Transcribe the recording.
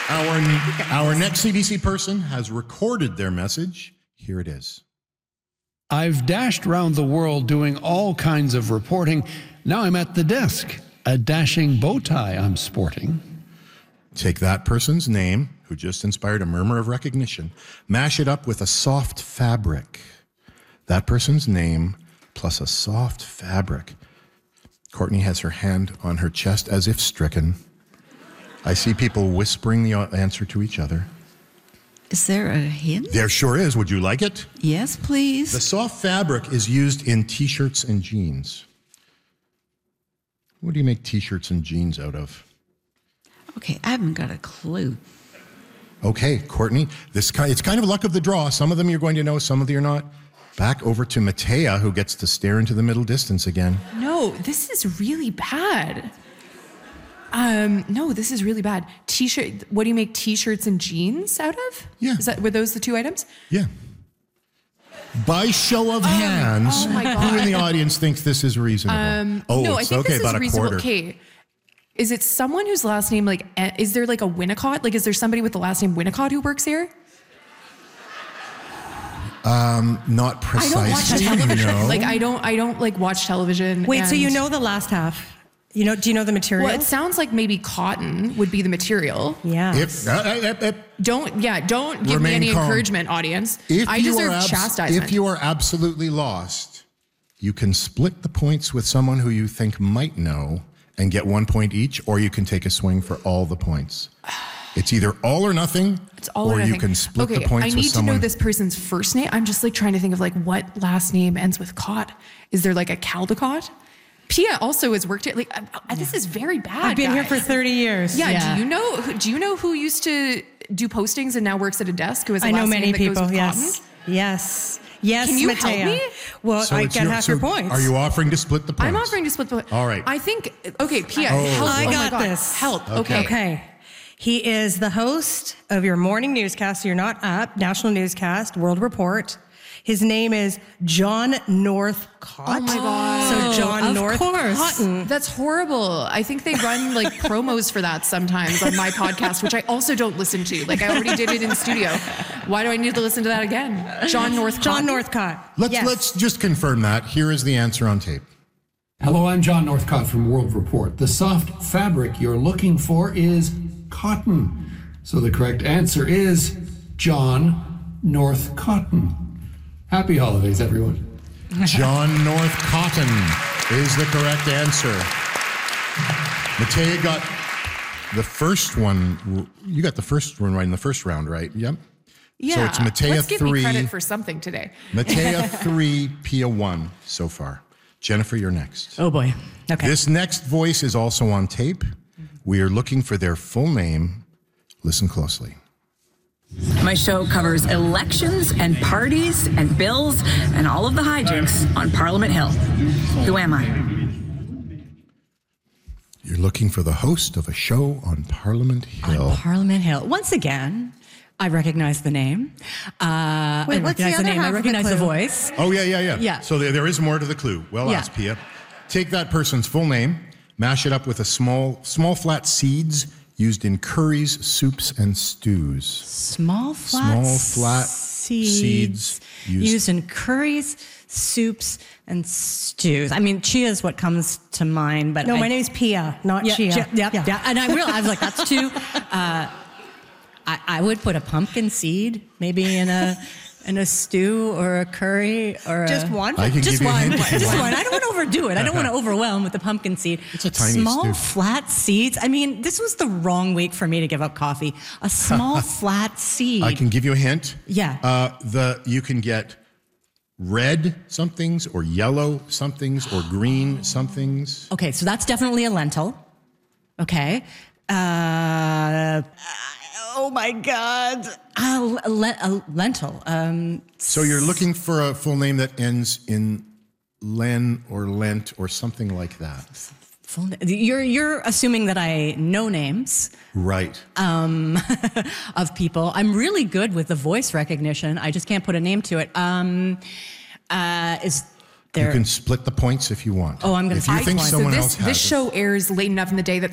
Our next CBC person has recorded their message. Here it is. I've dashed round the world doing all kinds of reporting. Now I'm at the desk. A dashing bow tie I'm sporting. Take that person's name, who just inspired a murmur of recognition, mash it up with a soft fabric. That person's name plus a soft fabric. Courtney has her hand on her chest as if stricken. I see people whispering the answer to each other. Is there a hint? There sure is. Would you like it? Yes, please. The soft fabric is used in T-shirts and jeans. What do you make T-shirts and jeans out of? Okay, I haven't got a clue. Okay, Courtney, it's kind of luck of the draw. Some of them you're going to know, some of them you're not. Back over to Matea, who gets to stare into the middle distance again. No, this is really bad. No, this is really bad. T-shirt. What do you make T-shirts and jeans out of? Yeah. Were those the two items? Yeah. By show of hands, oh my God. who in the audience thinks this is reasonable? No, I it's think okay, this is about reasonable. a quarter. Okay. Is it someone whose last name, like, is there like a Winnicott? Like, is there somebody with the last name Winnicott who works here? Not precisely. I don't watch television. No. Like, I don't like watch television. Wait, so you know the last half? Do you know the material? Well, it sounds like maybe cotton would be the material. Yeah. Don't give me any encouragement, audience. I deserve chastisement. If you are absolutely lost, you can split the points with someone who you think might know and get 1 point each, or you can take a swing for all the points. It's either all or nothing, it's all or you nothing. can split the points I with need someone. to know this person's first name. I'm just like trying to think of like what last name ends with Cott. Is there like a Caldecott? Pia also has worked here. Like, this is very bad. I've been guys. here for 30 years. Yeah. Do you know who used to do postings and now works at a desk? Who has a I know last many name that people. goes with Yes. Cotton? Yes. Yes. Can you Matea. help me? Well, So I it's get half your points. Are you offering to split the points? I'm offering to split the. All right. I think. Okay, Pia. Oh. Help. I Oh my got God. this. Help. Okay. Okay. He is the host of your morning newscast. You're not up. National newscast, World Report. His name is John Northcott. Oh my God. So John Of Northcott. course. That's horrible. I think they run like promos for that sometimes on my podcast, which I also don't listen to. Like I already did it in studio. Why do I need to listen to that again? John Northcott. John Northcott. Let's just confirm that. Here is the answer on tape. Hello, I'm John Northcott from World Report. The soft fabric you're looking for is cotton. So the correct answer is John Northcotton. Happy holidays, everyone. John Northcotton is the correct answer. Matea got the first one. You got the first one right in the first round, right? Yep. Yeah. So it's Matea Let's give 3. me credit for something today. Matea 3, Pia 1 so far. Jennifer, you're next. Oh boy. Okay. This next voice is also on tape. We are looking for their full name. Listen closely. My show covers elections and parties and bills and all of the hijinks on Parliament Hill. Who am I? You're looking for the host of a show on Parliament Hill. On Parliament Hill. Once again, I recognize the name. I what's the recognize the other name. half I of the recognize the clue? voice. Oh, yeah. Yeah. So there is more to the clue. Well Yeah. asked, Pia. Take that person's full name, mash it up with a small flat seeds used in curries, soups, and stews. Small flat seeds used in curries, soups, and stews. I mean, chia is what comes to mind, but No, my name's Pia, not Chia. Yeah. And I was like, that's too. I would put a pumpkin seed maybe in a stew or a curry or Just one? I can just give you a one. hint if you Just want. one. I don't want to overdo it. I don't want to overwhelm with the pumpkin seed. It's a tiny small stew. flat seeds. I mean, this was the wrong week for me to give up coffee. A small flat seed. I can give you a hint. Yeah. You can get red somethings or yellow somethings or green somethings. Okay, so that's definitely a lentil. Okay. Oh my God. A lentil. So you're looking for a full name that ends in Len or Lent or something like that. You're assuming that I know names Right. of people. I'm really good with the voice recognition. I just can't put a name to it. Is there? You can split the points if you want. Oh, I'm gonna If you split think points. someone so else has this it. show airs late enough in the day that